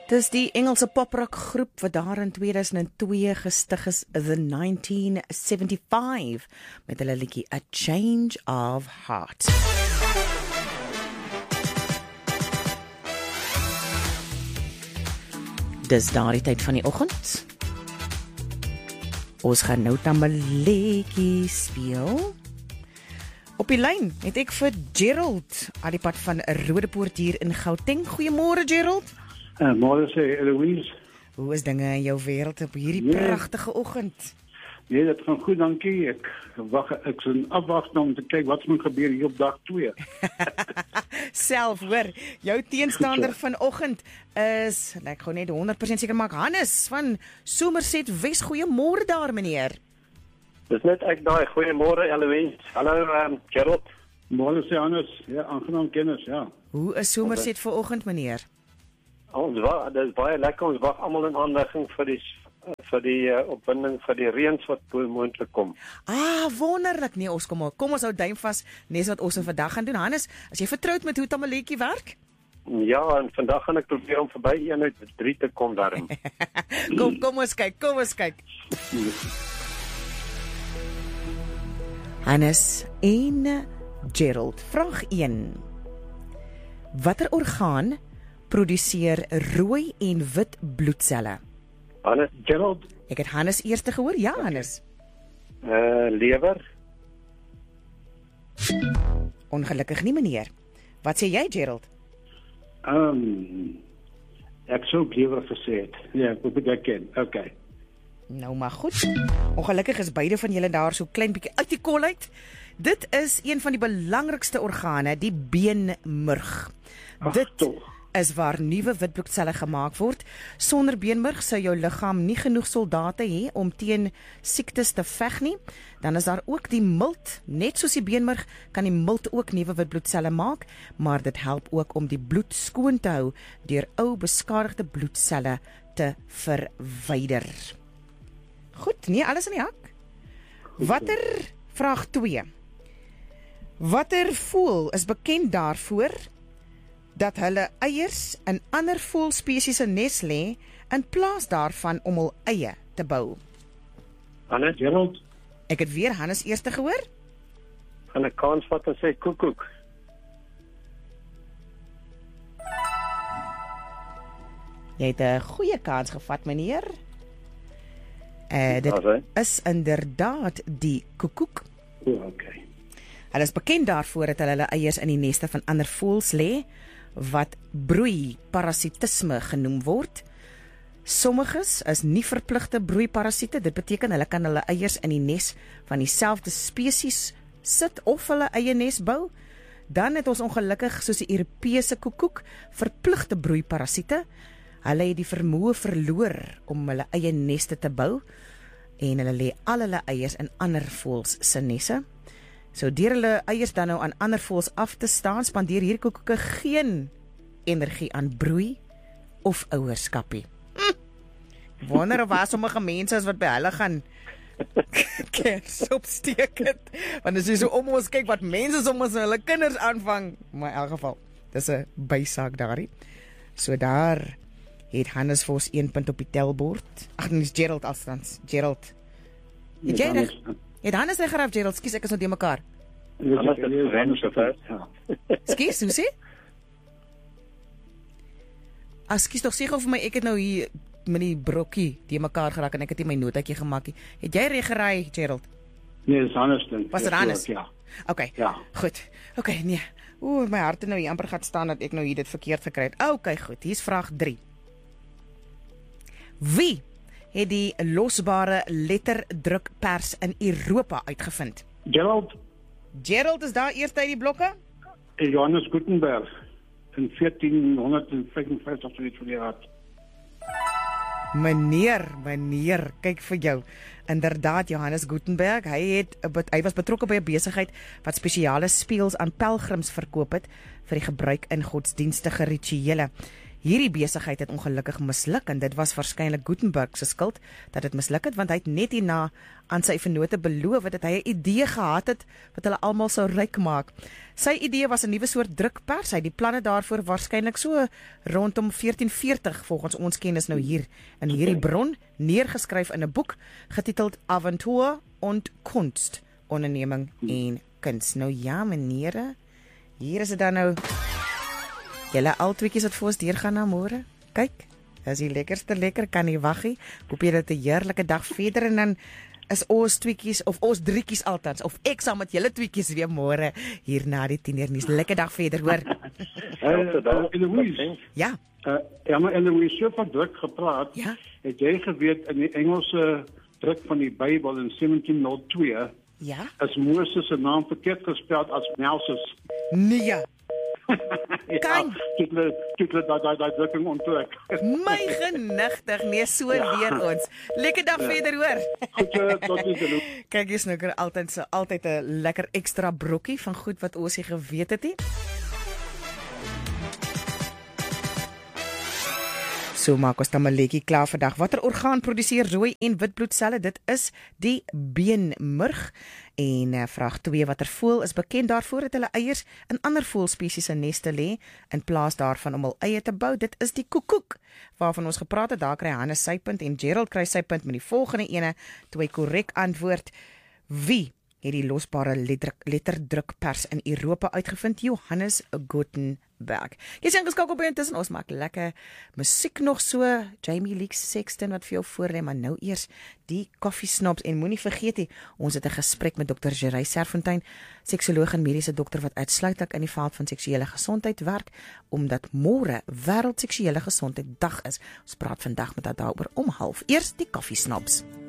Dis die Engelse poprock groep wat daar in 2002 gestig is, The 1975, met hulle liedjie A Change of Heart. Dis daardie tyd van die oggend. Ons gaan nou Tamaletjie speel. Op die lyn het ek vir Gerald, aan die pad van Rodepoort hier in Gauteng. Goeiemôre Gerald. Môre sê Eloise. Hoe is dinge in jou wêreld op hierdie pragtige oggend? Nee, dit gaan goed, dankie. Ek is in afwagting om te kyk wat gaan gebeur hier op dag 2. Self, hoor, jou teenstander vanoggend is, ek gou net 100% seker maak, Hannes van Somerset Wes. Goeiemôre daar, meneer. Dis net ek daai. Goeiemôre Eloise. Hallo Gerald. Môre sê Hannes. Ja, aangenaam kennis, ja. Hoe is Somerset vanoggend, meneer? Dit is baie lekker. Ons wag almal in aanlegging vir die opwinding vir die reëns wat moontlik kom. Wonderlik. Nee, kom ons hou duim vas nes wat ons vandag gaan doen. Hannes, as jy vertroud met hoe Tamaletjie werk? Ja, en vandag gaan ek probeer om verby 1 uit 3 te kom daarin. kom ons kyk. Hannes en Gerald, vraag 1. Watter orgaan produseer rooi en wit bloedselle? Hannes, Gerald. Ek het Hannes eerste gehoor. Ja, Hannes. Lewer. Ongelukkig nie, meneer. Wat sê jy, Gerald? Ek sou lewer gesê het. Ja, ek moet dit ken. Okay. Nou maar goed. Ongelukkig is beide van julle daar so klein bietjie uit die kol uit. Dit is een van die belangrikste organe, die beenmurg. Dit is waar nuwe wit bloedselle gemaak word. Sonder beenmurg sou jou liggaam nie genoeg soldate hê om teen siektes te veg nie. Dan is daar ook die milt. Net soos die beenmurg kan die milt ook nuwe wit bloedselle maak, maar dit help ook om die bloed skoon te hou deur ou beskadigde bloedselle te verwyder. Goed, nee, alles in die hak. Vraag 2. Watter voël is bekend daarvoor dat hulle eiers in ander voëlspesies se nes lê in plaas daarvan om hul eie te bou? Hannes, Gerald. Ek het weer Hannes eerste gehoor. Gaan ek kans vat en sê koekoek. Jy het 'n goeie kans gevat, meneer. Dit is inderdaad die koekoek. Okay. Hulle is bekend daarvoor dat hulle eiers in die neste van ander voëls lê, wat broeiparasitisme genoem word. Sommiges is nie verpligte broeiparasiete. Dit beteken hulle kan hulle eiers in die nes van dieselfde spesies sit of hulle eie nes bou. Dan het ons ongelukkig, soos die Europese koekoek, verpligte broeiparasiete. Hulle het die vermoë verloor om hulle eie neste te bou en hulle lê al hulle eiers in ander voëls se nesse. So deur hulle eiers dan nou aan ander voëls af te staan, spandeer hierdie koekoeke geen energie aan broei of ouerskapie. Wonder of waar sommige mense is wat by hulle gaan kers opsteek het. Want as jy so om ons kyk wat mense soms hulle kinders aanvang, maar in elk geval, dis 'n bysaak daarin. So daar het Hannes vir ons 1 punt op die telbord. Ag, dis Gerald alstans. Gerald. Het jy reg? Het Hannes reg geraaf, Gerald? Skus, ek is nou die mekaar. Skus, hoe sê? Skus, tog sê gou vir my, ek het nou hier met die brokkie die mekaar geraak en ek het nie my notaatjie gemaak nie. Het jy reg geraai, Gerald? Nee, dis Hannes dan. Was dit Hannes? Ja. Okay. Ja. Goed. Okay, nee. My hart het nou hier amper gaan staan dat ek nou hier dit verkeerd gekry het. Okay, goed. Hier's vraag 3. Wie het die losbare letterdrukpers in Europa uitgevind? Gerald is daar eers uit die blokke? Johannes Gutenberg in 1455 so iets van die raad. Meneer, kyk vir jou. Inderdaad, Johannes Gutenberg, hy was betrokke by 'n besigheid wat spesiale spieëls aan pelgrims verkoop het vir die gebruik in godsdienstige rituele. Hierdie besigheid het ongelukkig misluk en dit was waarskynlik Gutenberg se skuld dat dit misluk het, want hy het net hierna aan sy vennote beloof dat hy 'n idee gehad het wat hulle almal sou ryk maak. Sy idee was 'n nuwe soort drukpers. Hy het die planne daarvoor waarskynlik so rondom 1440 volgens ons kennis nou hier in hierdie bron neergeskryf in 'n boek getiteld Aventur und Kunst, onderneming en kuns. Nou ja, menere, hier is dit dan nou. Julle al tweetjies wat vir ons deurgaan na môre. Kyk, dis die lekkerste lekker, kan nie wag nie. Hoop jy dit 'n heerlike dag verder en dan is ons tweetjies of ons drietjies altans of ek saam met julle tweetjies weer môre hier na die 10:00 nuus. Lekker dag verder, hoor. Ja. Maar en hoe jy so van druk gepraat, Ja. het jy geweet in die Engelse druk van die Bybel in 1702 Ja. is Moses se naam verkeerd gespeld as Moses. Nee. Kan. Dit daai drukking onttrek. My genigtig, nee, so leer ons. Lekker dag verder, hoor. Goed, tot die Kyk, jy snoeker altyd 'n lekker ekstra brokkie van goed wat ons nie geweet het nie. So maak ons dan 'n lekkie klaar vandag. Watter orgaan produseer rooi en wit bloedselle? Dit is die beenmurg. En vraag 2, watter voël is bekend daarvoor dat hulle eiers in ander voëlspesies se neste lê in plaas daarvan om hul eie te bou? Dit is die koekoek waarvan ons gepraat het. Daar kry Hannes sy punt en Gerald kry sy punt met die volgende ene, toe hy korrek antwoord. Wie het die losbare letterdrukpers in Europa uitgevind? Johannes Gutenberg. Jy sien geskakel by intussen, ons maak lekker musiek nog so, Jamie Lee Sexton wat vir jou voorlê, maar nou eers die koffiesnaps en moenie vergeet nie, ons het 'n gesprek met Dr. Gerry Serfontein, seksoloog en mediese dokter wat uitsluitlik in die veld van seksuele gesondheid werk, omdat môre wêreld seksuele gesondheid dag is. Ons praat vandag met haar daaroor om 12:30. Eers die koffiesnaps.